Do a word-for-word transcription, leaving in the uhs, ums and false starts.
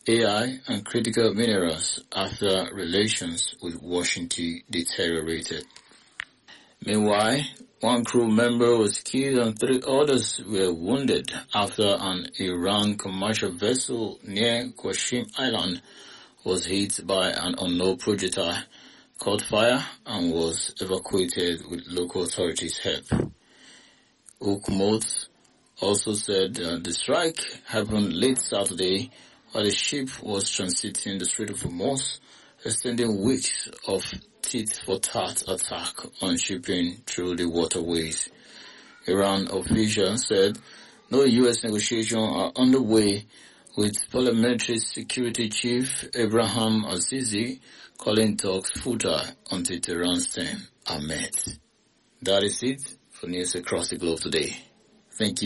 A I, and critical minerals after relations with Washington deteriorated. Meanwhile, one crew member was killed and three others were wounded after an Iran commercial vessel near Qassim Island was hit by an unknown projectile, caught fire, and was evacuated with local authorities' help. Ukmot also said uh, the strike happened late Saturday while the ship was transiting the Strait of Hormuz, extending weeks of tit-for-tat attack on shipping through the waterways. Iran officials said no U S negotiations are underway, with Parliamentary Security Chief Abraham Azizi calling talks futile until Tehran's terms are met. That is it for news across the globe today. Thank you.